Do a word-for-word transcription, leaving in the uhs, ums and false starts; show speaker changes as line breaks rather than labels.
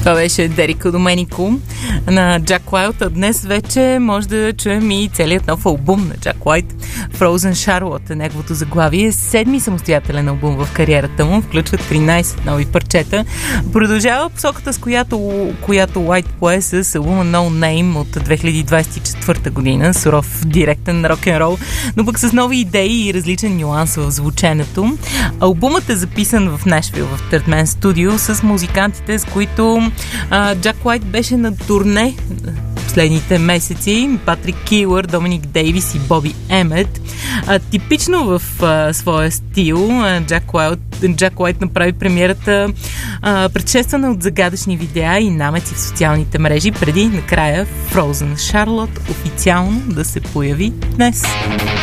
Това беше Дерико Доменико на Джак Уайт. А днес вече може да чуем и целият нов албум на Джак Уайт. Frozen Charlotte е неговото заглавие. Седми самостоятелен албум в кариерата му. Включва тринайсет нови парчета. Продължава посоката, с която, която Уайт пое с албума No Name от две хиляди двайсет и четвърта година. Суров, директен рок-н-рол, но пък с нови идеи и различен нюанс в звученето. Албумът е записан в Нешвил, в Third Man Studio, с музикантите, с които а, Джак Уайт беше на турне последните месеци. Патрик Килър, Доминик Дейвис и Боби Емет. А, типично в а, своя стил а, Джак Уайт, Джак Уайт направи премиерата а, предшествана от загадъчни видеа и намеци в социалните мрежи, преди накрая Frozen Charlotte официално да се появи днес.